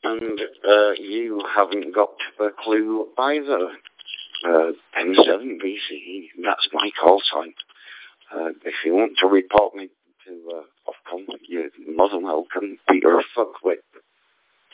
And you haven't got a clue either. M7 BCE, that's my call sign. If you want to report me to Ofcom, you're more than welcome. Peter Fuckwit.